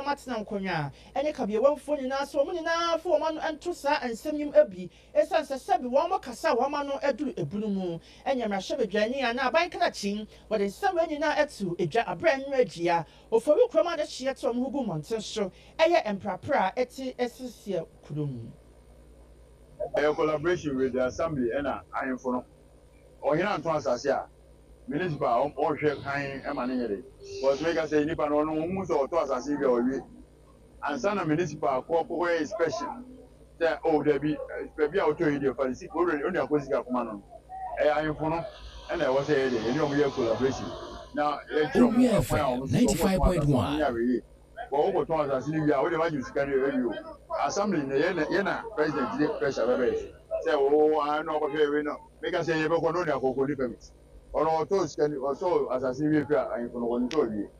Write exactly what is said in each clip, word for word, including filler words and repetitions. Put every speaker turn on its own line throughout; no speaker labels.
matena nkonya ene ka be wonfo nyina so mo nyina fo ma no ento sa ansɛmnyim abi esan sɛ sɛ bi wɔn mo kasa wɔn ma no eduru ebunu mu enya mra hye bedwani ana aban krachi wɔde nsɛm nyina etu edwa abra nwa adua ofori kroma de hye to mo hugu monten so ɛyɛ emprapra eti esisia kurom.
A collaboration with the assembly and I am for no or here on Transasia municipal or share kind emanated was make us say Nippon or no almost or Transasia or we and some municipal corporate special that oh there be maybe I'll tell you for the sick already on your physical command. I am for no and I was a collaboration now
ninety-five point one.
Well, over Transasia, we are already carry review. Assembly yena president dey pressure bebe say oh I know what we know make us say you go no na kokoni permit or to scan or so assassin we fear and for no to we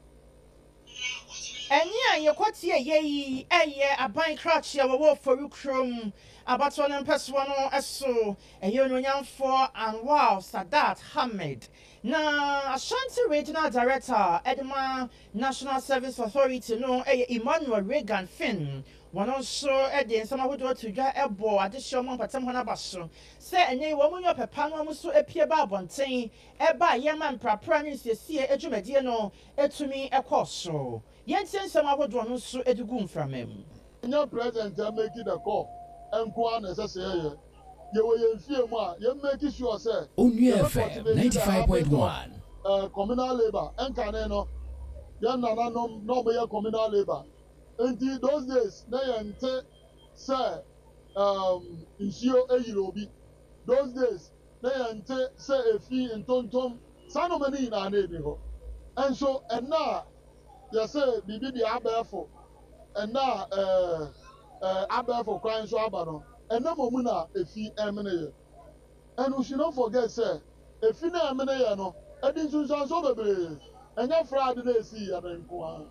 Enya ye kwatie ye eye aban krachia wo foru krom abato ne mpeso no eso eye ononyamfo Anwar Sadat Hamid na Ashanti Regional Director Edema National Service Authority no eye Emmanuel Regan Finn one also at the summer would to dry a board at the show on Patam Honabasso. Say a name woman your papa so appear babontain, a by Yaman Prapranis, the sea edumediano, et to me a cosso. Yensen some would one so edugun from him.
No president, I'm making a call, and Kwan as I say, you will fear more, you make sure, sir.
Only F M ninety-five point one.
Uh, communal labor, and Caneno, Yana no no communal labor. Until those days, they ante say um insio eyirobi. Those days, they ante say a fee in tontom. Sano many in our neighborhood. And so, and now, you say, Bibi the Aberfo, and now, uh, uh, Aberfo crying so abano, and no momuna a fee emanator. And we should not forget, sir, a fee emanator, no, and this is also the and your Friday they see a renqua.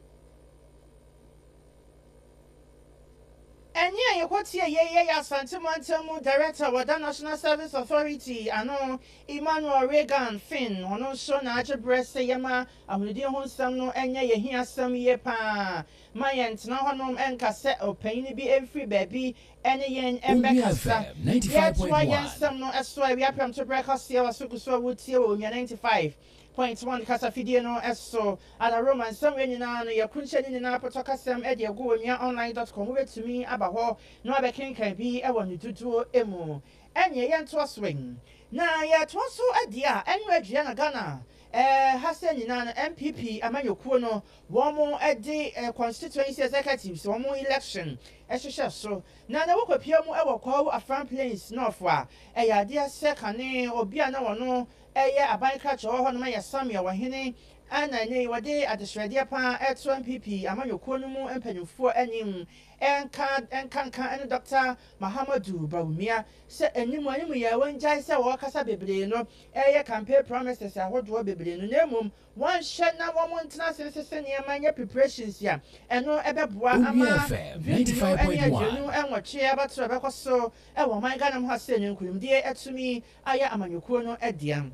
And yeah, you quote here, yeah, yeah, Santimantamu Director with the National Service Authority, I know Emmanuel Regan Finn, on also Naja Breast Yama, I will do home some no, and yeah, you hear some ye pa. My aunt now home and cassette or penny be every baby, any yen and Becca.
ninety-five point one.
Yes, some no, as why we are come to breakfast here, was so would see you ninety-five. Point one Casa Fidiano Esso at a Roman some in your Kunshan in Apotoka Sam Eddie go near online dot com with to me about how no other king can be. I want you to do emo and ye yan to a swing. Now yet was so a dear and Regiana Ghana. Eh, Hassan in an M P P, Amayo Kuno, one more at the constituency executives, one more election. As you shall so. Now, the work of Piamo, I will call a front place northward. A idea second name or Biana or no. Eye aban catch or on my Samuel Wahine, and I know what day at the Shredia Pan at one P P, Amayo Konumu and Penny for any and can't and can't and Doctor Mahamadou Baumia said a new money when Jaisa Wakasa Biblino, Eye campaign promises I would do a Biblino Nemum, one shed now one month near my preparations here, and no Ebeboa Ama
ninety-five point one
and what she about Rebecca so, and what my Ganam has sent you, dear, to me, I am Amayo Kono at Diam.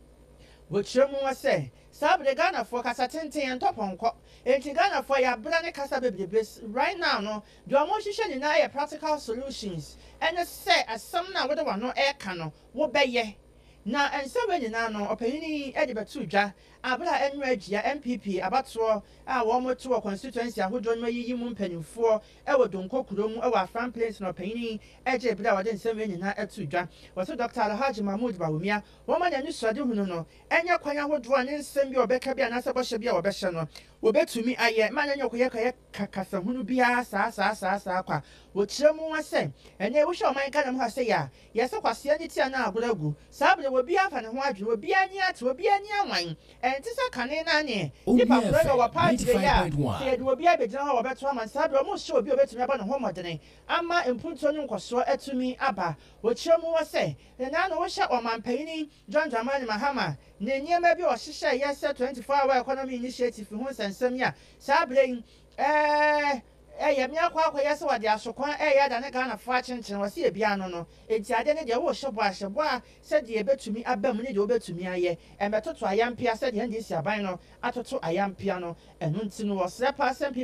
Which you must say, Sab the Ghana for Casatente and top on cop, and Ghana for your brand Casabibliss right now. No, do a motion in our practical solutions, and a say as some now with one no air cannon, what bay ye. Now, and so many now, no opinion, Edibert Tuja, Abra and Regia, M P P, about so, our one more to a constituency, who don't know you moon penny for, our don't cook room, our front place, no penny, Edge Blow, then seven in at Tuja, was a Doctor Haji Mahmoud Baumia, woman and you saw do no, and your choir would run in send your Becca and as a Boshabia or Beshano. Will bet to me, I yet man and your Kayaka Casamunubia, sa sa sa sa, which some was saying, and they wish all my Ganam has say, yes, of course, Yanitiana Blagu, Sabla will be off and what you will be any at will be any wine, and it is a canine. If I read our party, said will be a bit now about one and Sabla almost sure be a bit to me about home of the name. Amma and Punton was so at to me, Abba, which some was say, and I know shot on my penny, John Jaman Mahama, near maybe or Shisha, yes, twenty-four hour economy initiative for once and some year, Sabling, eh. Eh, ya mia kwa kwa yesa wade asokwan eh ya da ne Ghana fa chenchen wase ebia no no enti ade ne de wo hwebo ahwebo a se de ebetumi abam ne de obetumi aye e metoto ayampia se de ndi si aban no atoto ayampia no enu nti no wo srepa